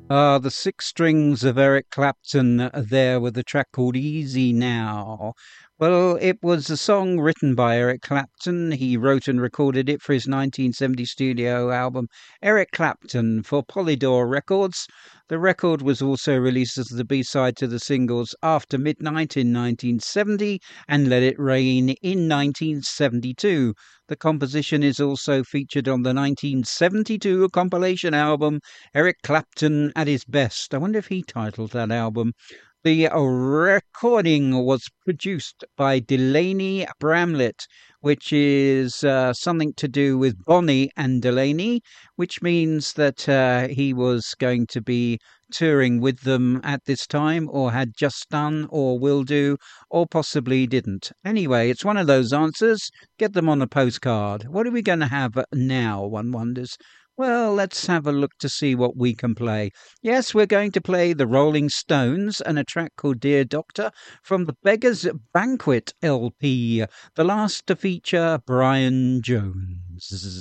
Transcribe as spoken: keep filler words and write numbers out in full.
Ah, the six strings of Eric Clapton uh, there with a track called Easy Now. Well, it was a song written by Eric Clapton. He wrote and recorded it for his nineteen seventy studio album Eric Clapton for Polydor Records. The record was also released as the B-side to the singles After Midnight in nineteen seventy and Let It Rain in nineteen seventy-two. The composition is also featured on the nineteen seventy-two compilation album Eric Clapton at his best. I wonder if he titled that album. The recording was produced by Delaney Bramlett, which is uh, something to do with Bonnie and Delaney, which means that uh, he was going to be touring with them at this time, or had just done, or will do, or possibly didn't. Anyway, it's one of those answers. Get them on a postcard. What are we going to have now, one wonders? Well, let's have a look to see what we can play. Yes, we're going to play the Rolling Stones and a track called Dear Doctor from the Beggars Banquet L P, the last to feature Brian Jones.